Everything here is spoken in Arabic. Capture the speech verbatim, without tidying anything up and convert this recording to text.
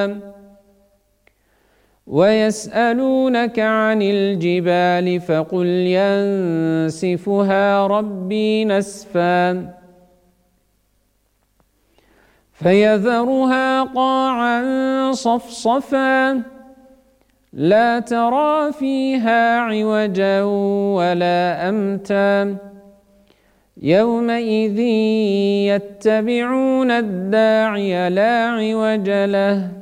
ويسألونك عن الجبال فقل ينسفها ربي نسفا فيذرها قاعا صفصفا لا ترى فيها عوجا ولا أمتا يومئذ يتبعون الداعي لا عوج له